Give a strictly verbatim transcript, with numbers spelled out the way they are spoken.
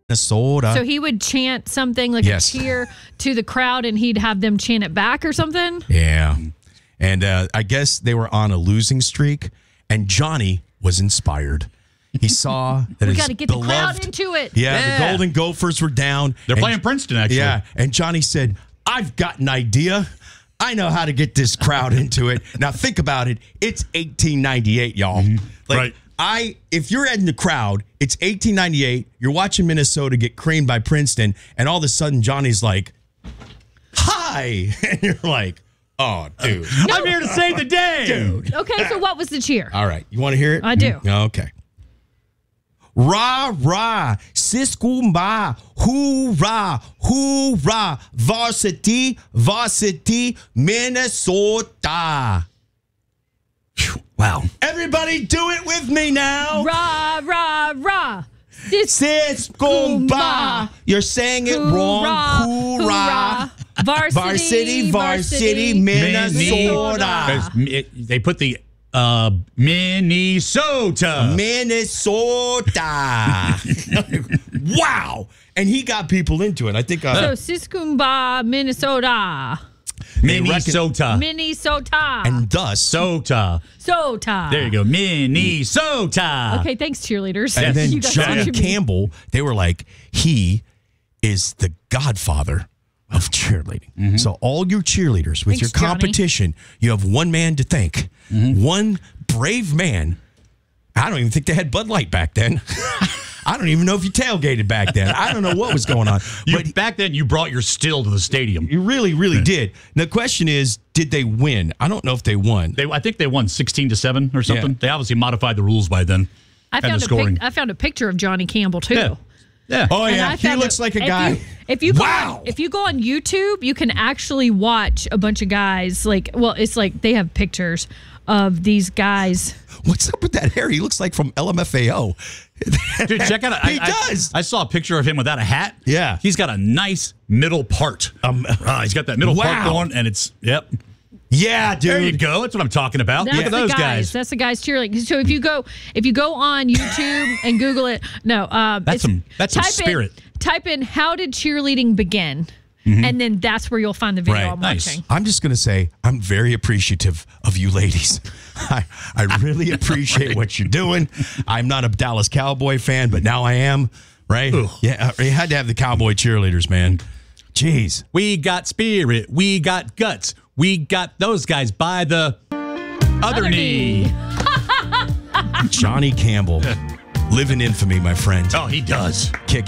Minnesota. So he would chant something like Yes. a cheer to the crowd, and he'd have them chant it back or something. Yeah. And uh, I guess they were on a losing streak, and Johnny was inspired. He saw that We his got to get the beloved, crowd into it. Yeah, Yeah. the Golden Gophers were down. They're and- playing Princeton, actually. Yeah, and Johnny said, I've got an idea. I know how to get this crowd into it. Now think about it. It's eighteen ninety-eight, y'all. Like, Right. I, if you're in the crowd, it's eighteen ninety-eight. You're watching Minnesota get creamed by Princeton, and all of a sudden Johnny's like, "Hi," and you're like, "Oh, dude, I'm here to save the day. dude." Okay, so what was the cheer? All right, you want to hear it? I do. Okay. Rah, rah, siskumba, hoorah, hoorah, varsity, varsity, Minnesota. Phew, wow. Everybody do it with me now. Rah, rah, rah. This Siskumba. You're saying it wrong. Hoorah. Varsity, Varsity, varsity, Minnesota. Because it- They put the uh, Minnesota. Minnesota. Wow. And he got people into it. I think uh, So Siskumba, Minnesota. Minnesota. Minnesota. and thus Sota. Sota. There you go. Minnesota. Okay, thanks, cheerleaders. and then You guys Johnny watching me. Campbell, they were like, he is the godfather of cheerleading. So all your cheerleaders with Thanks, your Johnny. competition, you have one man to thank. One brave man. I don't even think they had Bud Light back then. I don't even know if you tailgated back then. I don't know what was going on. You, But back then, you brought your still to the stadium. you really, really did. Now, the question is, did they win? I don't know if they won. They, I think they won sixteen to seven or something. Yeah. They obviously modified the rules by then. I and found, the a pic- scoring. I found a picture of Johnny Campbell, too. Yeah. Yeah. Oh, And yeah. I He found looks like a if guy. You, if you go Wow. on, if you go on YouTube, you can actually watch a bunch of guys. Like, well, it's like they have pictures of these guys. What's up with that hair? He looks like from L M F A O. Dude, check out. I, He I- does. I, saw a picture of him without a hat. Yeah. He's got a nice middle part. Um, uh, he's got that middle part Wow. going, and it's, yep. Yeah, dude. There you go. That's what I'm talking about. That's Look at the those guys. guys. That's the guys cheerleading. So if you go, if you go on YouTube and Google it, no, um, That's it's- some- that's some type spirit. In, type in "How did cheerleading begin?" and then that's where you'll find the video Right. I'm Nice. watching. I'm just going to say I'm very appreciative of you ladies. I, I really appreciate what you're doing. I'm not a Dallas Cowboy fan, but now I am, right? Ugh. Yeah, you had to have the Cowboy cheerleaders, man. Jeez. We got spirit. We got guts. We got those guys by the other, Other knee. knee. Johnny Campbell, living infamy, my friend. Oh, he does. Kick